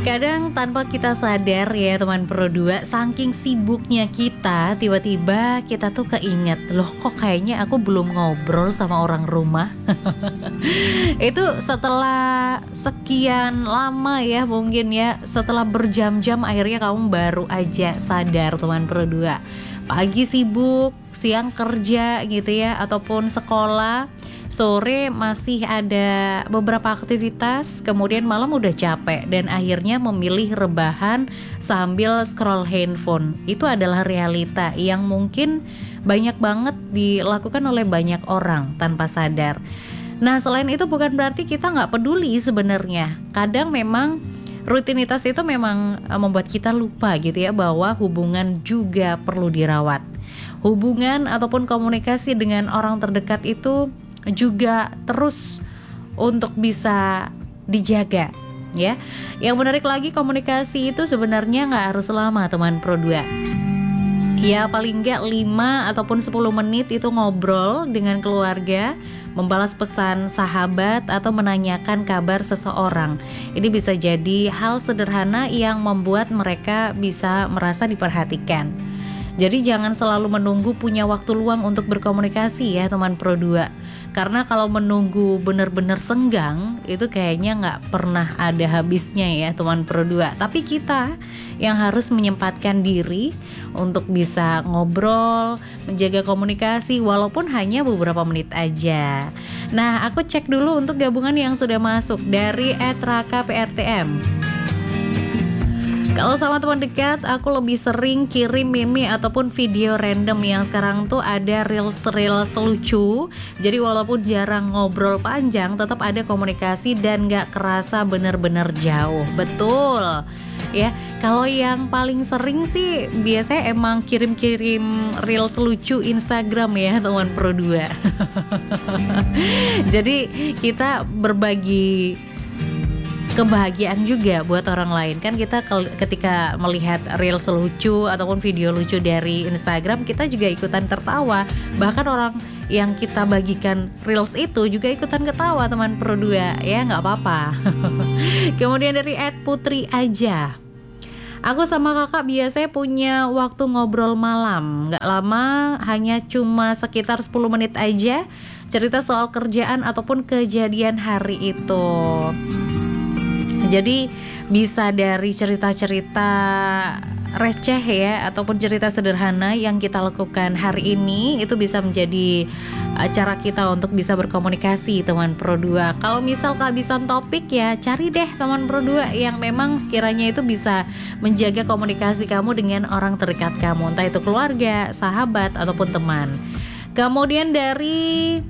Kadang tanpa kita sadar ya teman Pro 2, saking sibuknya kita, tiba-tiba kita tuh keinget, loh kok kayaknya aku belum ngobrol sama orang rumah. Itu setelah sekian lama ya, mungkin ya, setelah berjam-jam akhirnya kamu baru aja sadar teman Pro 2. Pagi sibuk, siang kerja gitu ya, ataupun sekolah, sore masih ada beberapa aktivitas, kemudian malam udah capek dan akhirnya memilih rebahan sambil scroll handphone. Itu adalah realita yang mungkin banyak banget dilakukan oleh banyak orang tanpa sadar. Nah, selain itu bukan berarti kita nggak peduli sebenarnya. Kadang memang rutinitas itu memang membuat kita lupa gitu ya, bahwa hubungan juga perlu dirawat. Hubungan ataupun komunikasi dengan orang terdekat itu juga terus untuk bisa dijaga ya. Yang menarik lagi, komunikasi itu sebenarnya nggak harus lama teman Pro 2. Ya paling nggak 5 ataupun 10 menit itu ngobrol dengan keluarga, membalas pesan sahabat atau menanyakan kabar seseorang. Ini bisa jadi hal sederhana yang membuat mereka bisa merasa diperhatikan. Jadi jangan selalu menunggu punya waktu luang untuk berkomunikasi ya teman Pro 2. Karena kalau menunggu benar-benar senggang, itu kayaknya nggak pernah ada habisnya ya teman Pro 2. Tapi kita yang harus menyempatkan diri untuk bisa ngobrol, menjaga komunikasi walaupun hanya beberapa menit aja. Nah, aku cek dulu untuk gabungan yang sudah masuk dari @raka_prtm. Kalau sama teman dekat, aku lebih sering kirim meme ataupun video random yang sekarang tuh ada reels lucu. Jadi walaupun jarang ngobrol panjang, tetap ada komunikasi dan gak kerasa bener-bener jauh. Betul ya. Kalau yang paling sering sih biasanya emang kirim-kirim reels lucu Instagram ya teman Pro 2. Jadi kita berbagi kebahagiaan juga buat orang lain kan. Kita ketika melihat reels lucu ataupun video lucu dari Instagram, kita juga ikutan tertawa. Bahkan orang yang kita bagikan reels itu juga ikutan ketawa teman Pro 2 ya, nggak apa-apa. Kemudian dari @putri aja, aku sama kakak biasanya punya waktu ngobrol malam, nggak lama, hanya cuma sekitar 10 menit aja, cerita soal kerjaan ataupun kejadian hari itu. Jadi bisa dari cerita-cerita receh ya, ataupun cerita sederhana yang kita lakukan hari ini, itu bisa menjadi cara kita untuk bisa berkomunikasi teman Pro 2. Kalau misal kehabisan topik ya cari deh teman Pro 2 yang memang sekiranya itu bisa menjaga komunikasi kamu dengan orang terdekat kamu, entah itu keluarga, sahabat ataupun teman. Kemudian dari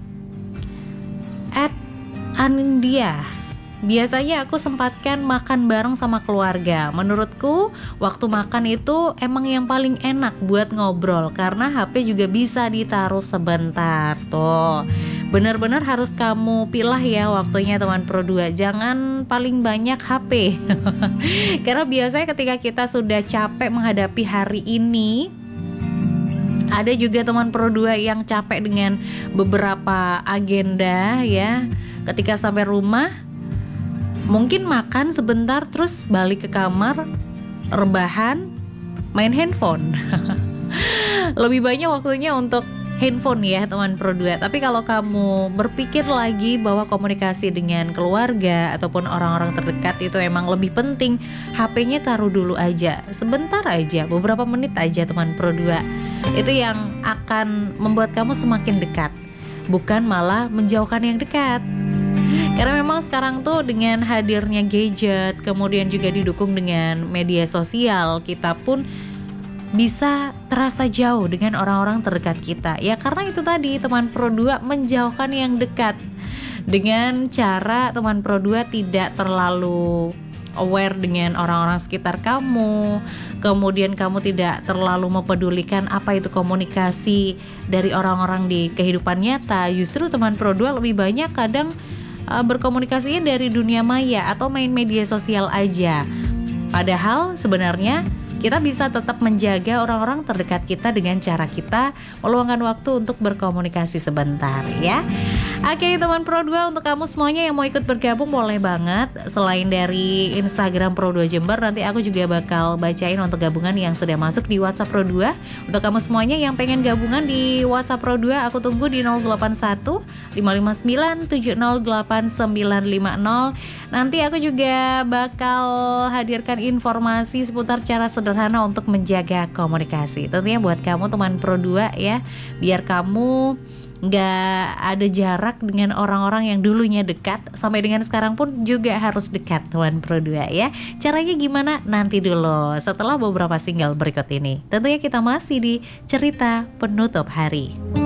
@Anindya, biasanya aku sempatkan makan bareng sama keluarga. Menurutku waktu makan itu emang yang paling enak buat ngobrol, karena HP juga bisa ditaruh sebentar. Tuh, benar-benar harus kamu pilah ya waktunya teman Pro 2. Jangan paling banyak HP. Karena biasanya ketika kita sudah capek menghadapi hari ini, ada juga teman Pro 2 yang capek dengan beberapa agenda ya. Ketika sampai rumah mungkin makan sebentar terus balik ke kamar, rebahan, main handphone. Lebih banyak waktunya untuk handphone ya teman Pro 2. Tapi kalau kamu berpikir lagi bahwa komunikasi dengan keluarga ataupun orang-orang terdekat itu emang lebih penting, HP-nya taruh dulu aja, sebentar aja, beberapa menit aja teman Pro 2. Itu yang akan membuat kamu semakin dekat, bukan malah menjauhkan yang dekat. Karena memang sekarang tuh dengan hadirnya gadget, kemudian juga didukung dengan media sosial, kita pun bisa terasa jauh dengan orang-orang terdekat kita. Ya karena itu tadi teman Pro 2 menjauhkan yang dekat dengan cara teman Pro 2 tidak terlalu aware dengan orang-orang sekitar kamu. Kemudian kamu tidak terlalu mempedulikan apa itu komunikasi dari orang-orang di kehidupan nyata. Justru teman Pro 2 lebih banyak kadang berkomunikasinya dari dunia maya atau main media sosial aja. Padahal sebenarnya kita bisa tetap menjaga orang-orang terdekat kita dengan cara kita meluangkan waktu untuk berkomunikasi sebentar ya. Oke teman Pro 2, untuk kamu semuanya yang mau ikut bergabung boleh banget. Selain dari Instagram Pro 2 Jember, nanti aku juga bakal bacain untuk gabungan yang sudah masuk di WhatsApp Pro 2. Untuk kamu semuanya yang pengen gabungan di WhatsApp Pro 2, aku tunggu di 081 559 708 950. Nanti aku juga bakal hadirkan informasi seputar cara sederhana untuk menjaga komunikasi. Tentunya buat kamu teman Pro 2 ya, biar kamu nggak ada jarak dengan orang-orang yang dulunya dekat, sampai dengan sekarang pun juga harus dekat teman Pro 2 ya. Caranya gimana? Nanti dulu setelah beberapa single berikut ini. Tentunya kita masih di cerita penutup hari.